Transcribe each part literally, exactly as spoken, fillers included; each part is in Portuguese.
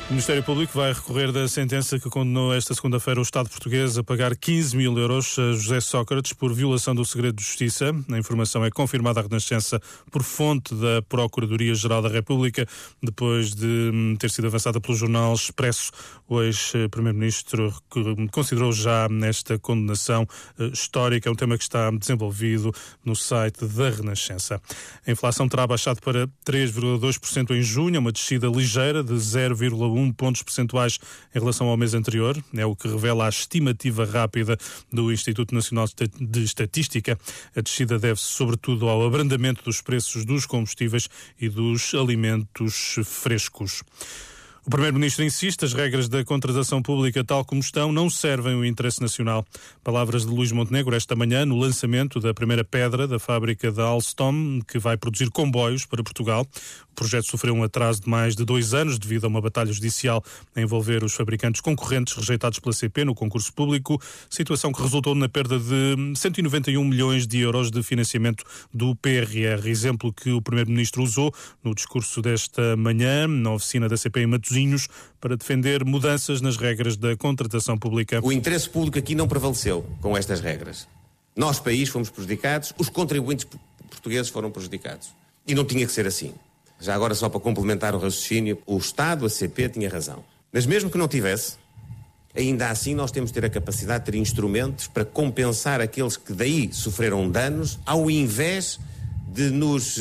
O Ministério Público vai recorrer da sentença que condenou esta segunda-feira o Estado português a pagar quinze mil euros a José Sócrates por violação do segredo de justiça. A informação é confirmada à Renascença por fonte da Procuradoria-Geral da República, depois de ter sido avançada pelo jornal Expresso. O ex-primeiro-ministro considerou já esta condenação histórica, é um tema que está desenvolvido no site da Renascença. A inflação terá baixado para três vírgula dois por cento em junho, uma descida ligeira de zero vírgula um pontos percentuais em relação ao mês anterior. É o que revela a estimativa rápida do Instituto Nacional de Estatística. A descida deve-se sobretudo ao abrandamento dos preços dos combustíveis e dos alimentos frescos. O Primeiro-Ministro insiste, as regras da contratação pública tal como estão não servem o interesse nacional. Palavras de Luís Montenegro esta manhã no lançamento da primeira pedra da fábrica da Alstom, que vai produzir comboios para Portugal. O projeto sofreu um atraso de mais de dois anos devido a uma batalha judicial a envolver os fabricantes concorrentes rejeitados pela C P no concurso público, situação que resultou na perda de cento e noventa e um milhões de euros de financiamento do P R R, exemplo que o Primeiro-Ministro usou no discurso desta manhã na oficina da C P em Matosinhos, para defender mudanças nas regras da contratação pública. O interesse público aqui não prevaleceu com estas regras. Nós, país, fomos prejudicados, os contribuintes portugueses foram prejudicados. E não tinha que ser assim. Já agora, só para complementar o raciocínio, o Estado, a C P, tinha razão. Mas mesmo que não tivesse, ainda assim nós temos de ter a capacidade de ter instrumentos para compensar aqueles que daí sofreram danos, ao invés de nos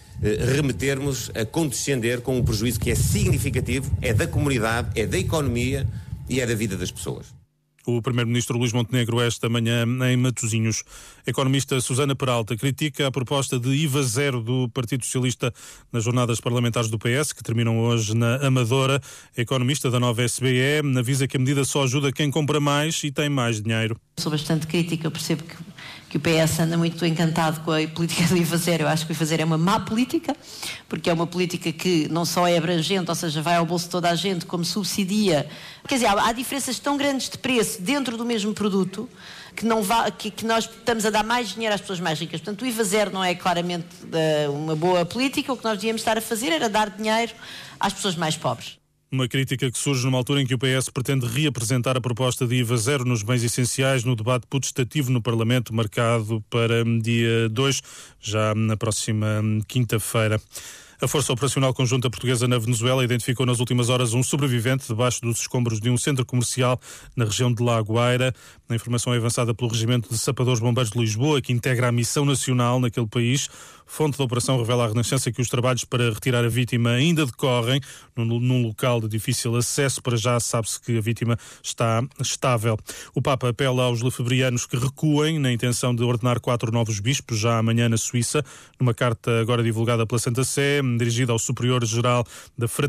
remetermos a condescender com um prejuízo que é significativo, é da comunidade, é da economia e é da vida das pessoas. O Primeiro-Ministro Luís Montenegro esta manhã em Matosinhos. A economista Susana Peralta critica a proposta de I V A zero do Partido Socialista nas jornadas parlamentares do P S, que terminam hoje na Amadora. A economista da nova S B E avisa que a medida só ajuda quem compra mais e tem mais dinheiro. Sou bastante crítica, eu percebo que, que o P S anda muito encantado com a política do I V A zero. Eu acho que o I V A zero é uma má política, porque é uma política que não só é abrangente, ou seja, vai ao bolso de toda a gente, como subsidia. Quer dizer, há, há diferenças tão grandes de preço dentro do mesmo produto que, não vá, que, que nós estamos a dar mais dinheiro às pessoas mais ricas. Portanto, o I V A zero não é claramente uh, uma boa política. O que nós devíamos estar a fazer era dar dinheiro às pessoas mais pobres. Uma crítica que surge numa altura em que o P S pretende reapresentar a proposta de I V A zero nos bens essenciais no debate putestativo no Parlamento, marcado para dia dois, já na próxima quinta-feira. A Força Operacional Conjunta Portuguesa na Venezuela identificou nas últimas horas um sobrevivente debaixo dos escombros de um centro comercial na região de La Guaira. A informação é avançada pelo Regimento de Sapadores Bombeiros de Lisboa, que integra a missão nacional naquele país. Fonte da operação revela à Renascença que os trabalhos para retirar a vítima ainda decorrem num, num local de difícil acesso. Para já sabe-se que a vítima está estável. O Papa apela aos lefebrianos que recuem na intenção de ordenar quatro novos bispos já amanhã na Suíça, numa carta agora divulgada pela Santa Sé, dirigida ao Superior-Geral da Fraternidade